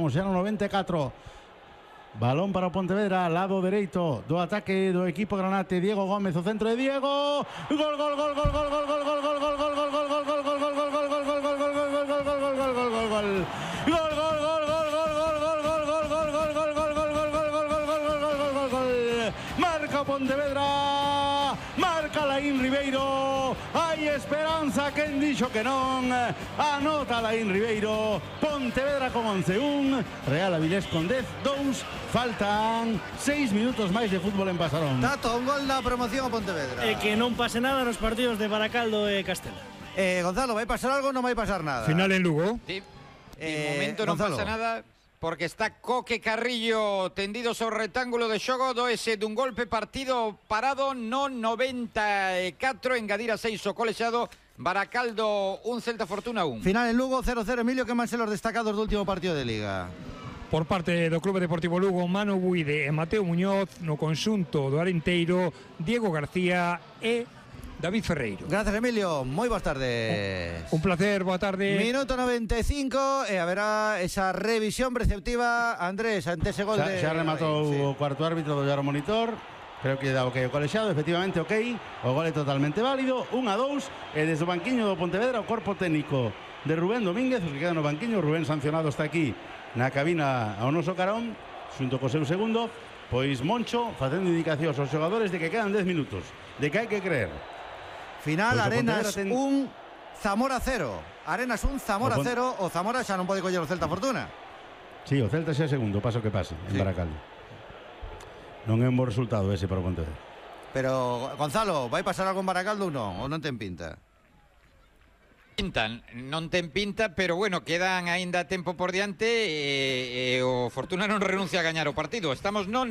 Estamos xa no 94. Balón para o Pontevedra, lado dereito do ataque do equipo granate. Diego Gómez, o centro de Diego. Gol, gol, gol, gol, gol, gol, gol, gol, gol, gol, gol, gol, gol, gol, gol, gol, gol, gol, gol, gol, marca Pontevedra, marca Laín Ribeiro. Hai esperanza, quen dixo que non. Anota Laín Ribeiro. Pontevedra con 11-1, Real Avilés con 10-2. Faltan 6 minutos máis de fútbol en Pasarón. Tato, un gol da promoción a Pontevedra. Que non pase nada nos partidos de Baracaldo e Castela. Gonzalo, vai pasar algo ou non vai pasar nada? Final en Lugo. De momento non Gonzalo. pasa nada, porque está Coque Carrillo tendido sobre o rectángulo de xogo do ese dun golpe, partido parado no 94, engadir a 6 o colexado. Baracaldo 1, Celta Fortuna 1. Final en Lugo, 0-0. Emilio, que man se los destacados do último partido de Liga? Por parte do Clube Deportivo Lugo, Manu Buide e Mateo Muñoz. No conxunto do Arenteiro, Diego García e David Ferreiro. Gracias, Emilio. Moi boas tardes. Un placer, boa tarde. Minuto 95 e haberá esa revisión preceptiva, Andrés, ante ese gol de... Xa rematou sí. o cuarto árbitro do Llaro Monitor. Creo que dá ok o colexado, efectivamente ok. O gol é totalmente válido, 1-2. E desde o banquiño do Pontevedra, o corpo técnico de Rubén Domínguez, os que quedan no banquiño. Rubén sancionado está aquí na cabina ao noso carón, xunto co seu segundo. Pois Moncho facendo indicacións aos xogadores de que quedan 10 minutos, de que hai que creer. Final, Pois Arenas 1, Zamora 0. Arenas 1, Zamora 0. O Zamora xa non pode coller o Celta Fortuna. Sí, o Celta xa é segundo, paso que pase, en Baracaldo. Non é un bo resultado ese para o Pontevedra. Pero, Gonzalo, vai pasar algo en Baracaldo ou non? Ou non ten pinta? Non ten pinta, pero bueno, quedan aínda tempo por diante e o Fortuna non renuncia a gañar o partido. Estamos no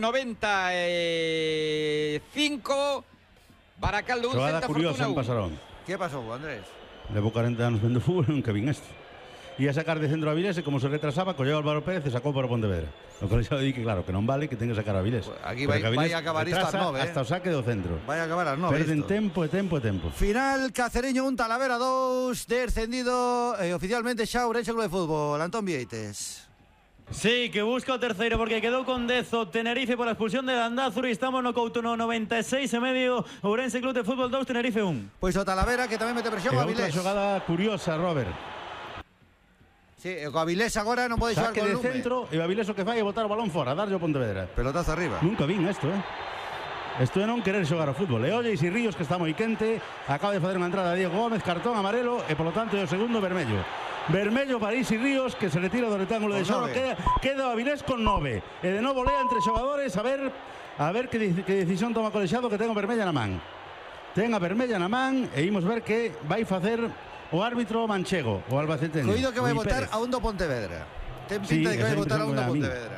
95, Baracaldo 1, Xogada Celta curiosa en Fortuna 1. Pasarón. Que pasou, Andrés? Levo 40 anos vendo fútbol e nunca vin isto. Ia sacar de centro a Avilés e como se retrasaba, colleu Álvaro Pérez e sacou para o Pontevedra. O colexado di que claro, que non vale, que ten que sacar a Avilés. Aquí vai a acabar isto ás 9, hasta o saque do centro. Vai a acabar ás 9. Perden tempo e tempo e tempo. Final, Cacereño 1, Talavera 2, descendido oficialmente xa Ourense Club de Fútbol. Antón Vieites. Sí, que busca o terceiro porque quedou con 10 o Tenerife por a expulsión de Landázuri. Estamos no Couto no 96 e medio. Ourense Club de Fútbol 2, Tenerife 1. Pois o Talavera que tamén mete presión E a outra Avilés. xogada curiosa, Robert. Sí, o Avilés agora non pode xogar Saque con de Lume. centro e o Avilés o que fai é botar o balón fora, darlle o Pontevedra. Pelotazo arriba. Nunca vin isto, Isto é non querer xogar ao fútbol. E olleis e Ríos, que está moi quente, acaba de fazer unha entrada a Diego Gómez, cartón amarelo e polo tanto é o segundo vermello. Vermello para Isi Ríos, que se retira do rectángulo de xogo. Queda o Avilés con 9. E de novo lea entre xogadores a ver que decisión toma o colexado, que ten o vermella na man. Ten a vermella na man e imos ver que vai facer o árbitro manchego, o albaceteño. Coido que vai Rui votar Pérez. a un do Pontevedra. Ten pinta de que vai votar a un do Pontevedra.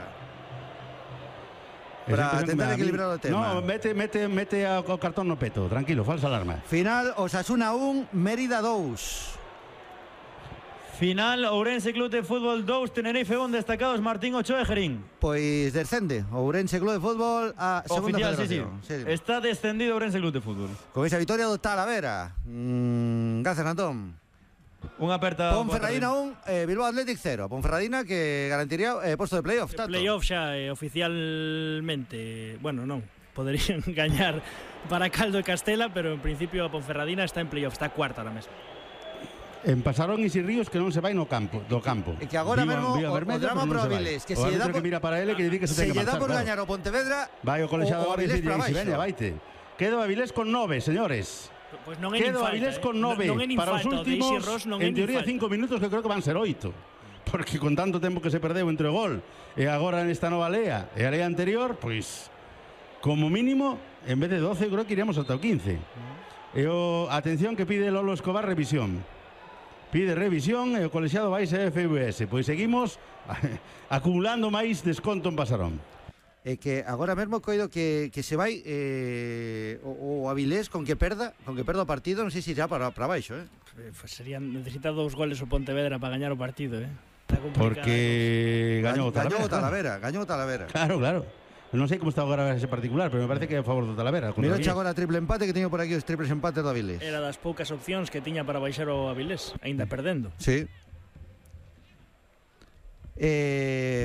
Para tentar equilibrar o tema. No, mete o cartón no peto. Tranquilo, falsa alarma. Final, Osasuna 1, Mérida 2. Final, Ourense Club de Fútbol 2, Tenerife 1, destacados Martín Ochoa e Gerín. Pois descende o Ourense Club de Fútbol a segunda Oficial, federación. sí. Está descendido Ourense Club de Fútbol. Con esa victoria do Talavera. Gracias, Antón. Unha aperta. Ponferradina 1, Bilbao Athletic 0. Ponferradina que garantiría posto de playoff. Playoff xa oficialmente. Bueno, non. Poderían gañar Baracaldo e Castela, pero en principio a Ponferradina está en playoff, está cuarta na mesa. En Pasarón e Rios que non se vai do campo. E que agora mesmo o drama pro Avilés, que se lle dá que mira para ele que di que se ten que marchar. Se lle dá por gañar o Pontevedra, vai o colexado agora e dice, veña, vaite. Queda o Avilés con 9, señores. Pues non é nin falta. Queda o Avilés con 9 para os últimos, en teoría 5 minutos, que creo que van ser 8. Porque con tanto tempo que se perdeu entre o gol e agora nesta nova lea e a lea anterior, pois como mínimo, en vez de 12, creo que iremos ata o 15. E atención que pide Lolo Escobar revisión. Pide revisión e o colexiado vai a FVS. Pois seguimos acumulando máis desconto en Pasarón. É que agora mesmo coido que se vai o Avilés con que perda o partido, non sei se irá para baixo, necesita 2 goles o Pontevedra para gañar o partido, Porque gañou o Talavera. Claro. Non sei como está agora ese particular, pero me parece que é a favor do Talavera. Mira agora triple empate, que teño por aquí os triples empates do Avilés. Era das poucas opcións que tiña para baixar o Avilés, aínda perdendo. Sí.